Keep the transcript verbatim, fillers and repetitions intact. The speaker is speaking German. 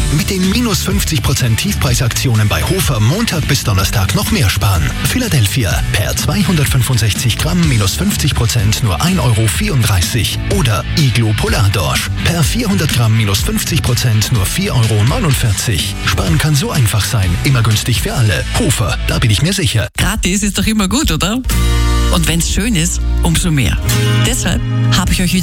Mit den minus fünfzig Prozent Tiefpreisaktionen bei Hofer Montag bis Donnerstag noch mehr sparen. Philadelphia per zweihundertfünfundsechzig Gramm minus fünfzig Prozent nur ein Euro vierunddreißig. Oder Iglo Polardorsch per vierhundert Gramm minus fünfzig Prozent nur vier Euro neunundvierzig. Sparen kann so einfach sein, immer günstig für alle. Hofer, da bin ich mir sicher. Gratis ist doch immer gut, oder? Und wenn's schön ist, umso mehr. Deshalb habe ich euch wieder